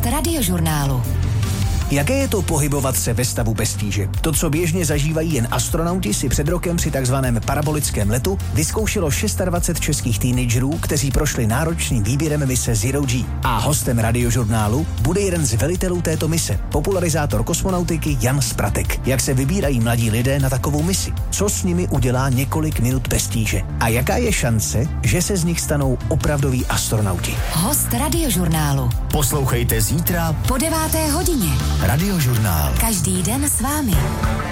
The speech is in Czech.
Host Radiožurnálu. Jaké je to pohybovat se ve stavu bez tíže? To, co běžně zažívají jen astronauti, si před rokem při takzvaném parabolickém letu vyzkoušelo 26 českých teenagerů, kteří prošli náročným výběrem mise Zero G. A hostem Radiožurnálu bude jeden z velitelů této mise, popularizátor kosmonautiky Jan Spratek. Jak se vybírají mladí lidé na takovou misi? Co s nimi udělá několik minut bez tíže? A jaká je šance, že se z nich stanou opravdoví astronauti? Host Radiožurnálu. Poslouchejte zítra Po 9. hodině. Radiožurnál. Každý den s vámi.